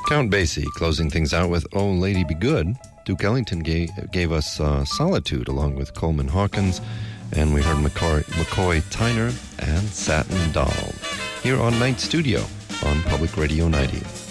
Count Basie closing things out with Oh Lady Be Good. Duke Ellington gave us Solitude along with Coleman Hawkins, and we heard McCoy Tyner and Satin Doll here on Night Studio on Public Radio 90.